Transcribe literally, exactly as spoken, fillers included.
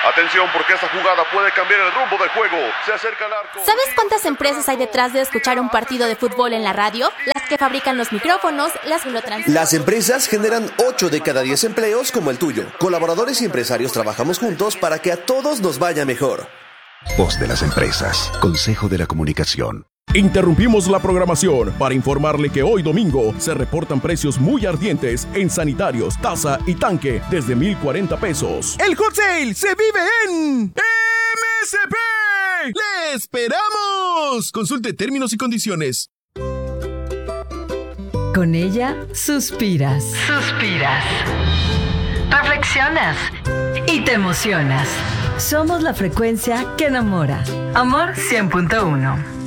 Atención, porque esta jugada puede cambiar el rumbo del juego. Se acerca al arco. ¿Sabes cuántas empresas hay detrás de escuchar un partido de fútbol en la radio? Las que fabrican los micrófonos, las que lo transmiten. Las empresas generan ocho de cada diez empleos como el tuyo. Colaboradores y empresarios trabajamos juntos para que a todos nos vaya mejor. Voz de las empresas. Consejo de la Comunicación. Interrumpimos la programación para informarle que hoy domingo se reportan precios muy ardientes en sanitarios, taza y tanque desde mil cuarenta pesos. ¡El hot sale se vive en M S P! ¡Le esperamos! Consulte términos y condiciones. Con ella suspiras. Suspiras. Reflexionas. Y te emocionas. Somos la frecuencia que enamora. Amor cien punto uno.